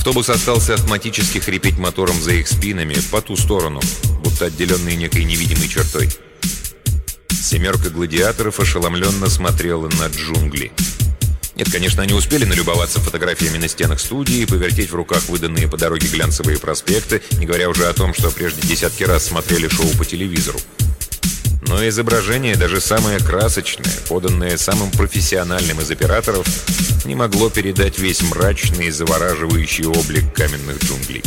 Автобус остался астматически хрипеть мотором за их спинами, по ту сторону, будто отделенные некой невидимой чертой. Семерка гладиаторов ошеломленно смотрела на джунгли. Нет, конечно, они успели налюбоваться фотографиями на стенах студии, повертеть в руках выданные по дороге глянцевые проспекты, не говоря уже о том, что прежде десятки раз смотрели шоу по телевизору. Но изображение, даже самое красочное, поданное самым профессиональным из операторов, не могло передать весь мрачный и завораживающий облик каменных джунглей.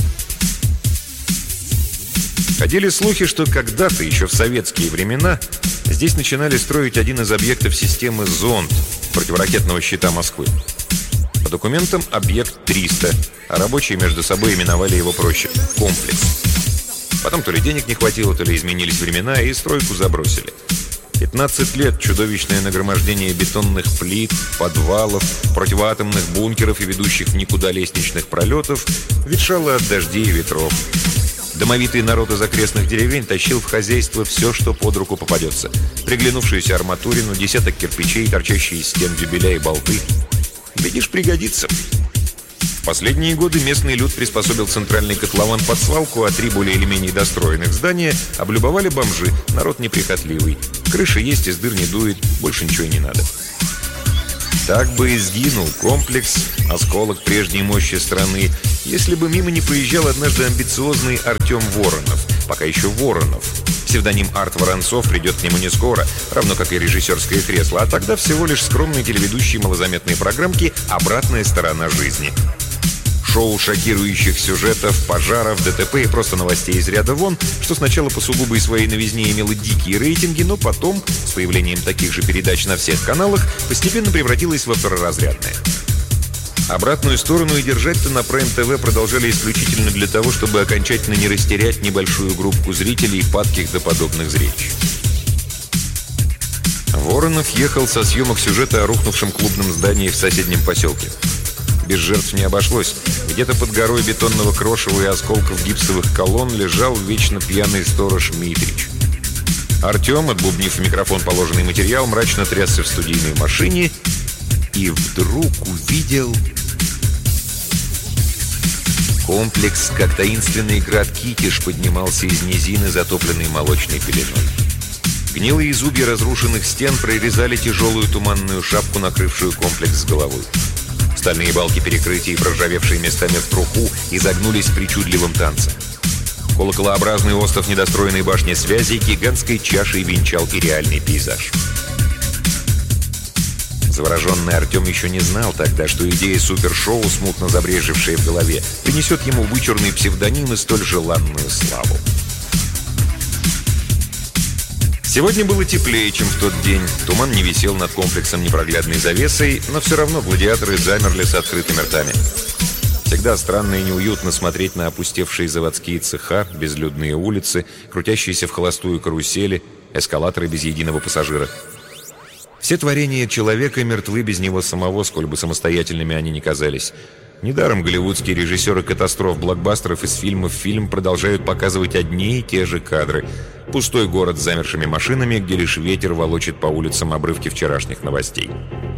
Ходили слухи, что когда-то, еще в советские времена, здесь начинали строить один из объектов системы «Зонд» противоракетного щита Москвы. По документам объект 300, а рабочие между собой именовали его проще – «Комплекс». Потом то ли денег не хватило, то ли изменились времена, и стройку забросили. 15 лет чудовищное нагромождение бетонных плит, подвалов, противоатомных бункеров и ведущих в никуда лестничных пролетов ветшало от дождей и ветров. Домовитый народ из окрестных деревень тащил в хозяйство все, что под руку попадется. Приглянувшуюся арматурину, десяток кирпичей, торчащие из стен дюбеля и болты. Видишь, пригодится. В последние годы местный люд приспособил центральный котлован под свалку, а 3 более или менее достроенных здания облюбовали бомжи. Народ неприхотливый. Крыша есть, из дыр не дует, больше ничего и не надо. Так бы и сгинул комплекс, осколок прежней мощи страны, если бы мимо не проезжал однажды амбициозный Артем Воронов, пока еще Воронов. Псевдоним Арт Воронцов придет к нему не скоро, равно как и режиссерское кресло, а тогда всего лишь скромный телеведущий малозаметной программки «Обратная сторона жизни». Шоу шокирующих сюжетов, пожаров, ДТП и просто новостей из ряда вон, что сначала по сугубой своей новизне имело дикие рейтинги, но потом, с появлением таких же передач на всех каналах, постепенно превратилось во второразрядное. Обратную сторону и держать-то на Prime TV продолжали исключительно для того, чтобы окончательно не растерять небольшую группку зрителей, падких до подобных зрелищ. Воронов ехал со съемок сюжета о рухнувшем клубном здании в соседнем поселке. Без жертв не обошлось. Где-то под горой бетонного крошева и осколков гипсовых колонн лежал вечно пьяный сторож Митрич. Артем, отбубнив в микрофон положенный материал, мрачно трясся в студийной машине и вдруг увидел комплекс, как таинственный град Китиш, поднимался из низины, затопленной молочной пеленой. Гнилые зубья разрушенных стен прорезали тяжелую туманную шапку, накрывшую комплекс с головой. Стальные балки перекрытия, проржавевшие местами в труху, изогнулись в причудливом танце. Колоколообразный остров недостроенной башни связи гигантской чашей венчал и реальный пейзаж. Завороженный Артем еще не знал тогда, что идея супершоу, смутно забрежевшая в голове, принесет ему вычурный псевдоним и столь желанную славу. Сегодня было теплее, чем в тот день. Туман не висел над комплексом непроглядной завесой, но все равно гладиаторы замерли с открытыми ртами. Всегда странно и неуютно смотреть на опустевшие заводские цеха, безлюдные улицы, крутящиеся в холостую карусели, эскалаторы без единого пассажира. Все творения человека мертвы без него самого, сколь бы самостоятельными они ни казались. Недаром голливудские режиссеры катастроф-блокбастеров из фильма в фильм продолжают показывать одни и те же кадры. Пустой город с замершими машинами, где лишь ветер волочит по улицам обрывки вчерашних новостей.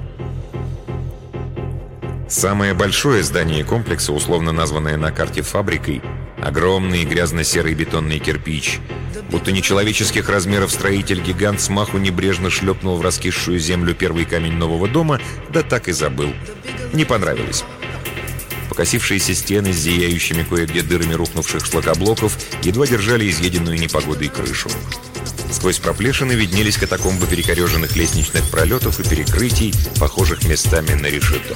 Самое большое здание комплекса, условно названное на карте «Фабрикой», огромный грязно-серый бетонный кирпич. Будто нечеловеческих размеров строитель-гигант смаху небрежно шлепнул в раскисшую землю первый камень нового дома, да так и забыл. Не понравилось. Покосившиеся стены с зияющими кое-где дырами рухнувших шлакоблоков едва держали изъеденную непогодой крышу. Сквозь проплешины виднелись катакомбы перекореженных лестничных пролетов и перекрытий, похожих местами на решето.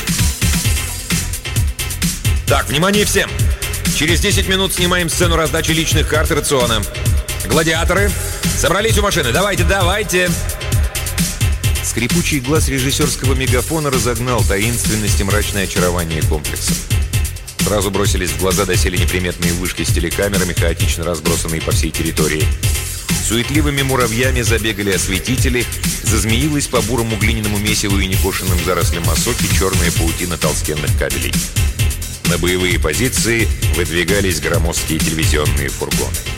Так, внимание всем! Через 10 минут снимаем сцену раздачи личных карт и рациона. Гладиаторы, собрались у машины. Давайте, давайте! Скрипучий глаз режиссерского мегафона разогнал таинственность и мрачное очарование комплекса. Сразу бросились в глаза доселе неприметные вышки с телекамерами, хаотично разбросанные по всей территории. Суетливыми муравьями забегали осветители, зазмеилась по бурому глиняному месиву и некошенным зарослям осоки черная паутина толстенных кабелей. На боевые позиции выдвигались громоздкие телевизионные фургоны.